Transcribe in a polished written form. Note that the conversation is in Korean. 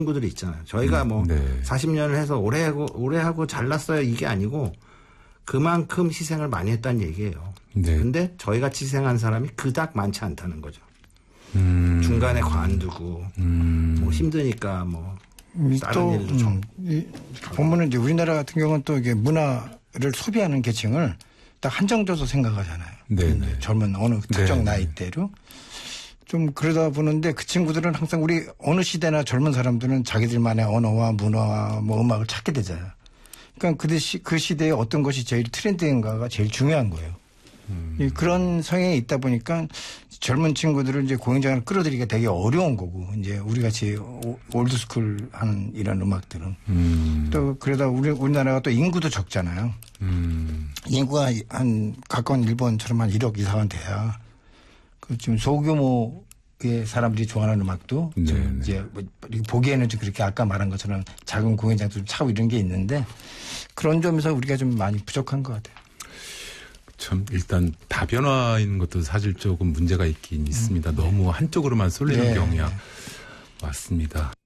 친구들이 있잖아요. 저희가 뭐 네. 40년을 해서 오래 하고 잘났어요. 이게 아니고 그만큼 희생을 많이 했다는 얘기예요. 네. 근데 저희같이 희생한 사람이 그닥 많지 않다는 거죠. 중간에 관두고 뭐 힘드니까 뭐 다른 일도 좀. 보면은 이제 우리나라 같은 경우는 또 이게 문화를 소비하는 계층을 딱 한정져서 생각하잖아요. 네. 젊은 어느 특정 네. 나이대로. 좀 그러다 보는데 그 친구들은 항상 우리 어느 시대나 젊은 사람들은 자기들만의 언어와 문화와 뭐 음악을 찾게 되잖아요. 그러니까 그 시대에 어떤 것이 제일 트렌드인가가 제일 중요한 거예요. 그런 성향이 있다 보니까 젊은 친구들을 이제 공연장을 끌어들이기가 되게 어려운 거고, 이제 우리 같이 올드스쿨 하는 이런 음악들은. 또 그러다 우리나라가 또 인구도 적잖아요. 인구가 한 가까운 일본처럼 한 1억 이상은 돼야 그 지금 소규모의 사람들이 좋아하는 음악도 좀 이제 보기에는 좀 그렇게 아까 말한 것처럼 작은 공연장도 좀 차고 이런 게 있는데 그런 점에서 우리가 좀 많이 부족한 것 같아요. 참 일단 다변화인 것도 사실 조금 문제가 있긴 있습니다. 너무 한쪽으로만 쏠리는 경우가 맞습니다.